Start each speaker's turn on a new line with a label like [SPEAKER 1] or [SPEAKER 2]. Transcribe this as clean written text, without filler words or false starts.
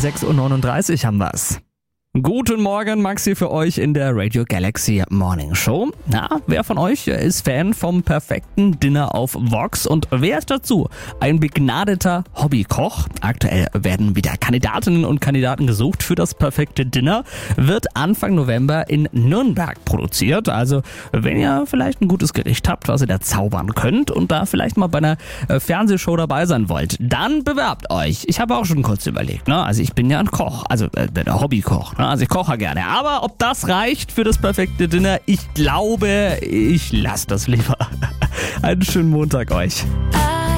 [SPEAKER 1] 6:39 Uhr haben wir's. Guten Morgen, Max hier für euch in der Radio Galaxy Morning Show. Na, wer von euch ist Fan vom perfekten Dinner auf Vox und wer ist dazu ein begnadeter Hobbykoch? Aktuell werden wieder Kandidatinnen und Kandidaten gesucht für das perfekte Dinner. Wird Anfang November in Nürnberg produziert. Also wenn ihr vielleicht ein gutes Gericht habt, was ihr da zaubern könnt und da vielleicht mal bei einer Fernsehshow dabei sein wollt, dann bewerbt euch. Ich habe auch schon kurz überlegt, ne? Also ich bin ja ein Koch, also der Hobbykoch, ne? Also ich koche gerne. Aber ob das reicht für das perfekte Dinner, ich glaube, ich lasse das lieber. Einen schönen Montag euch.